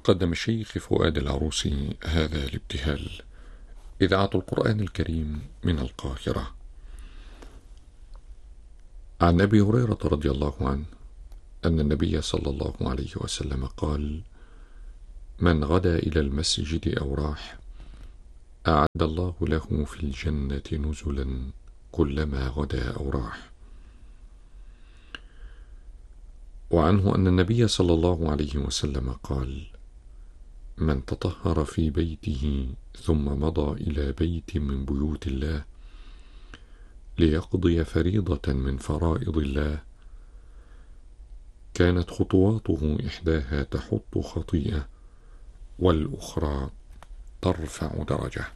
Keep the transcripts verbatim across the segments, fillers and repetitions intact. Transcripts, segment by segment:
قدم الشيخ فؤاد العروسي هذا الابتهال. إذاعة القرآن الكريم من القاهرة. عن أبي هريرة رضي الله عنه أن النبي صلى الله عليه وسلم قال: من غدا إلى المسجد أو راح أعد الله له في الجنة نزلا كلما غدا أو راح. وعنه أن النبي صلى الله عليه وسلم قال: من تطهر في بيته ثم مضى إلى بيت من بيوت الله ليقضي فريضة من فرائض الله كانت خطواته إحداها تحط خطيئة والأخرى ترفع درجة.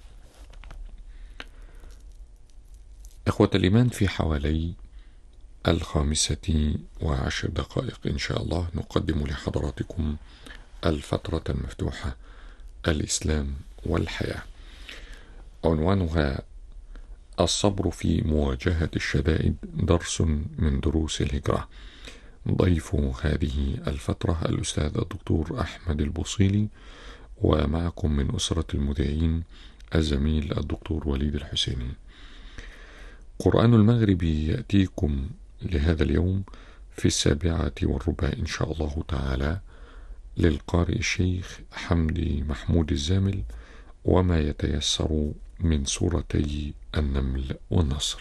إخوة الإيمان، في حوالي الخامسة وعشر دقائق إن شاء الله نقدم لحضراتكم الفترة المفتوحة: الإسلام والحياة. عنوانها: الصبر في مواجهة الشدائد، درس من دروس الهجرة. ضيف هذه الفترة الأستاذ الدكتور أحمد البوصيلي، ومعكم من أسرة المذيعين الزميل الدكتور وليد الحسيني. قرآن المغرب يأتيكم لهذا اليوم في السابعة والربع إن شاء الله تعالى، للقارئ الشيخ حمدي محمود الزامل، وما يتيسر من سورتي النمل والنصر.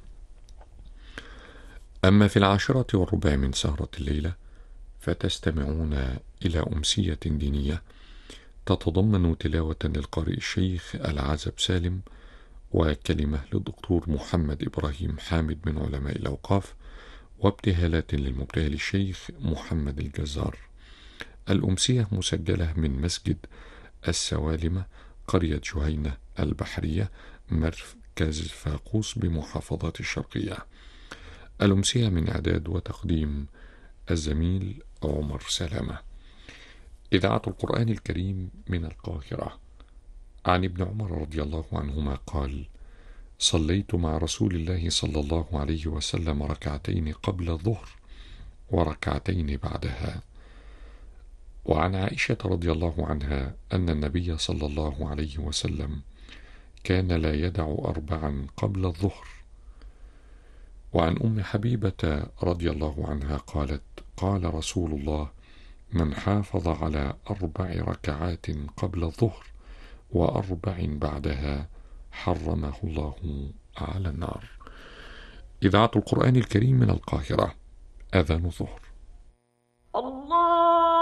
أما في العاشرة والربع من سهرة الليلة فتستمعون إلى أمسية دينية تتضمن تلاوة للقارئ الشيخ العزب سالم، وكلمة للدكتور محمد إبراهيم حامد من علماء الأوقاف، وابتهالات للمبتهل الشيخ محمد الجزار. الأمسية مسجلة من مسجد السوالمة، قرية جهينة البحرية، مركز فاقوس بمحافظة الشرقية. الأمسية من إعداد وتقديم الزميل عمر سلامة. إذاعة القرآن الكريم من القاهرة. عن ابن عمر رضي الله عنهما قال: صليت مع رسول الله صلى الله عليه وسلم ركعتين قبل الظهر وركعتين بعدها. وعن عائشة رضي الله عنها أن النبي صلى الله عليه وسلم كان لا يدع أربعا قبل الظهر. وعن أم حبيبة رضي الله عنها قالت: قال رسول الله: من حافظ على أربع ركعات قبل الظهر وأربع بعدها حرمه الله على النار. إذاعة القرآن الكريم من القاهرة. أذان الظهر. الله